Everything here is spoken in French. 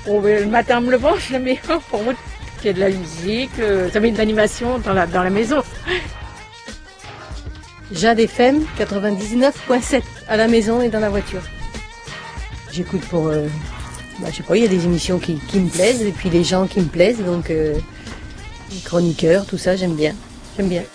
Oh, mais le matin, en me levant, je le mets pour moi. Il y a de la musique, ça met de l'animation dans la maison. Jade FM 99.7 à la maison et dans la voiture. J'écoute pour... je sais pas, il y a des émissions qui me plaisent et puis les gens qui me plaisent, donc les chroniqueurs, tout ça, j'aime bien. J'aime bien.